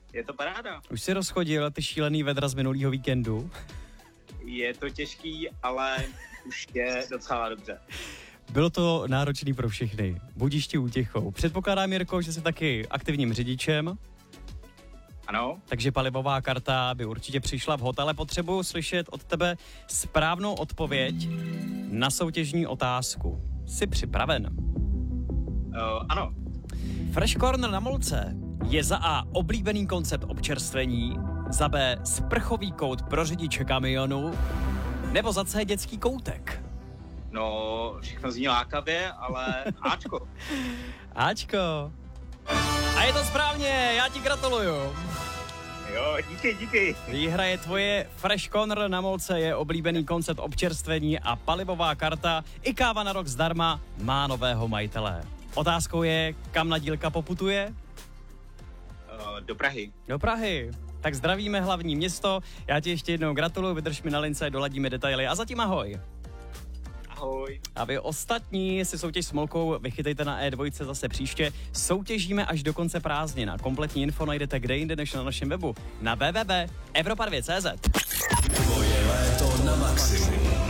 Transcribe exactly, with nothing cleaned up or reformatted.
Je to paráda. Už si rozchodil ty šílený vedra z minulého víkendu? Je to těžký, ale už je docela dobře. Bylo to náročný pro všechny. Budíš ti útěchou. Předpokládám, Jirko, že jsi taky aktivním řidičem. Ano. Takže palivová karta by určitě přišla vhod, ale potřebuju slyšet od tebe správnou odpověď na soutěžní otázku. Jsi připraven? Uh, ano. Fresh Corner na Molce je za A oblíbený koncept občerstvení, za B sprchový kout pro řidiče kamionu, nebo za C dětský koutek. No, všechno zní lákavě, ale Ačko. Ačko. A je to správně, já ti gratuluju. Jo, díky, díky. Výhra je tvoje, Fresh Corner na Molce je oblíbený koncept občerstvení a palivová karta i káva na rok zdarma má nového majitele. Otázkou je, kam nadílka poputuje? Uh, do Prahy. Do Prahy. Tak zdravíme hlavní město, já ti ještě jednou gratuluju, vydrž mi na lince, doladíme detaily a zatím ahoj. Ahoj. A vy ostatní si soutěž s Molkou vychytejte na E dva zase příště. Soutěžíme až do konce prázdnin a kompletní info najdete kde jinde než na našem webu na w w w tečka evropa dva tečka cé zet. Tvoje léto na maximum.